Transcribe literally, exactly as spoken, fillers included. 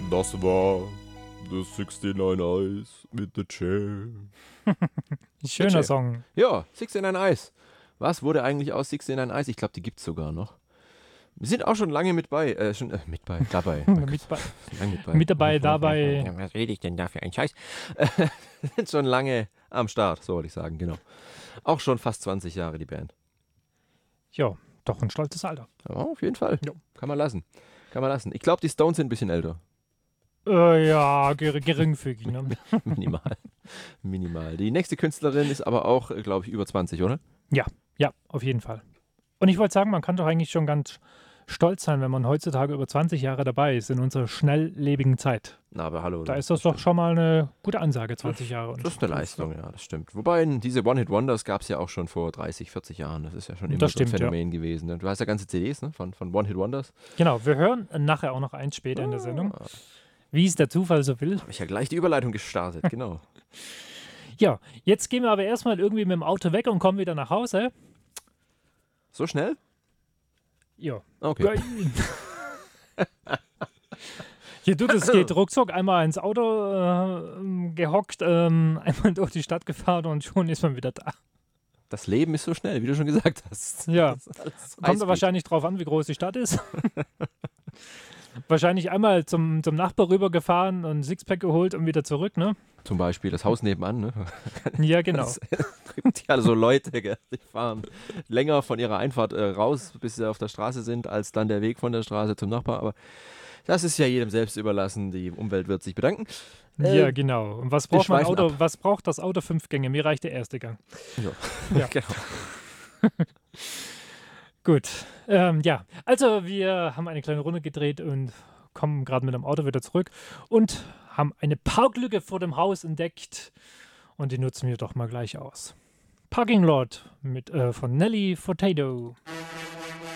Das war The sixty-nine Eyes mit The Chair. Schöner Chair. Song. Ja, sixty-nine Eyes. Was wurde eigentlich aus sixty-nine Eyes? Ich glaube, die gibt's sogar noch. Wir sind auch schon lange mit bei, äh, schon äh, mit bei, dabei. mit, bei, Lange mit bei. mit dabei, dabei. Ja, was rede ich denn da für einen Scheiß? Wir sind schon lange am Start, so wollte ich sagen, genau. Auch schon fast zwanzig Jahre die Band. Ja, doch ein stolzes Alter. Ja, auf jeden Fall. Ja. Kann man lassen. Kann man lassen. Ich glaube, die Stones sind ein bisschen älter. Äh, ja, ger geringfügig. Ne? Minimal. Minimal. Die nächste Künstlerin ist aber auch, glaube ich, über zwanzig, oder? Ja, ja, auf jeden Fall. Und ich wollte sagen, man kann doch eigentlich schon ganz stolz sein, wenn man heutzutage über zwanzig Jahre dabei ist in unserer schnelllebigen Zeit. Na, aber hallo. Da ist das doch schon mal eine gute Ansage, zwanzig Jahre. Und Das ist eine Leistung, ja, das stimmt. Wobei, diese One-Hit-Wonders gab es ja auch schon vor dreißig, vierzig Jahren. Das ist ja schon immer Das so ein stimmt, Phänomen gewesen. Ne? Du hast ja ganze C Ds ne? von, von One-Hit-Wonders. Genau, wir hören nachher auch noch eins später in der Sendung, wie es der Zufall so will. Habe ich ja gleich die Überleitung gestartet, genau. Ja, jetzt gehen wir aber erstmal irgendwie mit dem Auto weg und kommen wieder nach Hause. So schnell? Ja. Okay. Hier, du, das geht ruckzuck. Einmal ins Auto äh, gehockt, ähm, einmal durch die Stadt gefahren und schon ist man wieder da. Das Leben ist so schnell, wie du schon gesagt hast. Ja, Das ist alles kommt Highspeed. da wahrscheinlich drauf an, wie groß die Stadt ist. Wahrscheinlich einmal zum, zum Nachbar rübergefahren und ein Sixpack geholt und wieder zurück, ne? Zum Beispiel das Haus nebenan, ne? Ja, genau. Es gibt ja so Leute, gell, die fahren länger von ihrer Einfahrt äh, raus, bis sie auf der Straße sind, als dann der Weg von der Straße zum Nachbar. Aber das ist ja jedem selbst überlassen. Die Umwelt wird sich bedanken. Ja, Äh, genau. Und was wir braucht mein schweifen Auto? ab. Was braucht das Auto? Fünf Gänge. Mir reicht der erste Gang. Ja, Ja. genau. Gut. Ähm, ja, also wir haben eine kleine Runde gedreht und kommen gerade mit dem Auto wieder zurück und haben eine Parklücke vor dem Haus entdeckt und die nutzen wir doch mal gleich aus. Parking Lot mit, äh, von Nelly Furtado.